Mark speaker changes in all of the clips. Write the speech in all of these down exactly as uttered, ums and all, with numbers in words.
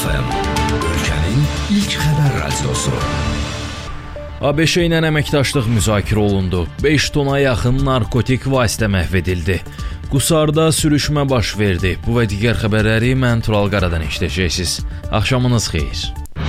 Speaker 1: F M, ölkənin ilk xəbər radiosu. ABŞ ilə əməkdaşlıq müzakirə olundu. beş tona yaxın narkotik vasitə məhv edildi. Qusarda sürüşmə baş verdi. Bu və digər xəbərləri mən Tural Qaradan eşidəcəksiniz. Axşamınız xeyir.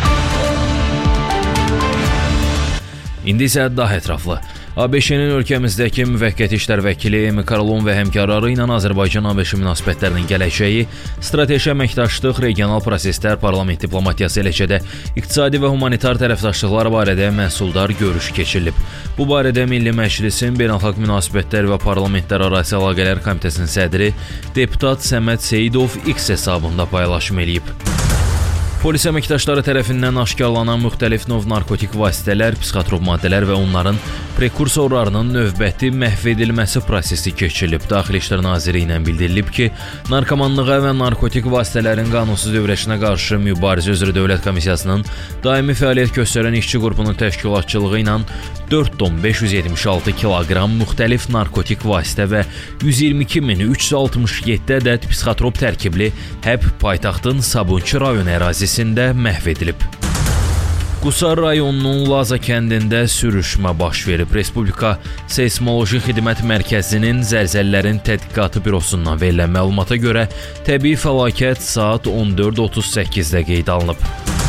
Speaker 1: İndi isə daha ətraflı. ABŞ-nin ölkəmizdəki müvəqqəti işlər vəkili Emi Karlon və həmkarları ilə Azərbaycan-ABŞ münasibətlərinin gələcəyi, strateji əməkdaşlıq, regional proseslər, parlament diplomatiyası, eləcə də iqtisadi və humanitar tərəfdaşlıqlar barədə məhsuldar görüş keçirilib. Bu barədə Milli Məclisin Beynəlxalq Münasibətlər və Parlamentlərarası Əlaqələr Komitəsinin sədri deputat Səməd Seyidov X hesabında paylaşım eləyib. Polis əməkdaşları tərəfindən aşkarlanan müxtəlif növ narkotik vasitələr, psixotrop maddələr və onların prekursorlarının növbəti məhv edilməsi prosesi keçirilib. Daxili İşlər Nazirliyi bildirilib ki, narkomanlığa və narkotik vasitələrin qanunsuz övrəşinə qarşı mübarizə üzrə Dövlət Komissiyasının daimi fəaliyyət göstərən işçi qrupunun təşkilatçılığı ilə dörd ton beş yüz yetmiş altı kiloqram müxtəlif narkotik vasitə və yüz iyirmi iki min üç yüz altmış yeddi ədəd psixotrop tərkibli həb paytaxtın Sabunçu rayon ərazisində məhv edilib. Qusar rayonunun Laza kəndində sürüşmə baş verib. Respublika Seysmoloji Xidmət Mərkəzinin Zəlzələlərin Tədqiqatı Bürosundan verilən məlumata görə təbii fəlakət saat on dörd otuz səkkizdə qeyd alınıb.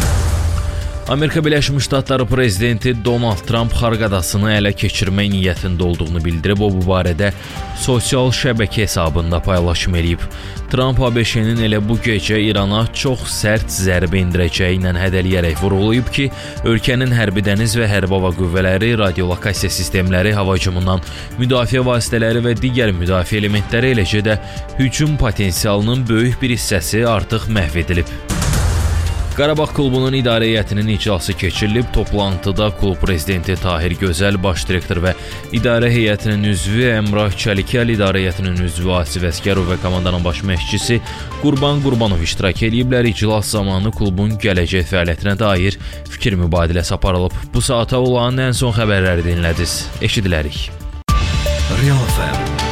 Speaker 1: Amerika Birləşmiş Ştatları prezidenti Donald Trump Xarq adasını ələ keçirmək niyyətində olduğunu bildirib. O, bu barədə sosial şəbəkə hesabında paylaşım eləyib. Trump ABŞ-nin elə bu gecə İrana çox sərt zərbə endirəcəyi ilə hədələyərək vurğulayıb ki, ölkənin hərbi dəniz və hərbi hava qüvvələri, radiolokasiya sistemləri, hava hücumundan müdafiə vasitələri və digər müdafiə elementləri, eləcə də hücum potensialının böyük bir hissəsi artıq məhv edilib. Qarabağ klubunun idarə heyətinin iclası keçirilib. Toplantıda klub prezidenti Tahir Gözəl, baş direktor və idarə heyətinin üzvü Əmrah Çəlikəl, idarə heyətinin üzvü Asif Əsgərov və komandanın baş məşqçisi Qurban Qurbanov iştirak ediblər. İclas zamanı klubun gələcək fəaliyyətinə dair fikir mübadiləsi aparılıb. Bu saata olan ən son xəbərləri dinlədiniz. Eşidilərik. Real F M